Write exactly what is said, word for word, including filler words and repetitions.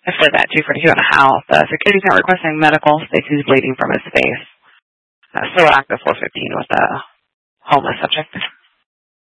I said that two forty-two in a house. Uh, if your kitty's not requesting medical, states he's bleeding from his face. Uh, still active four fifteen with a homeless subject.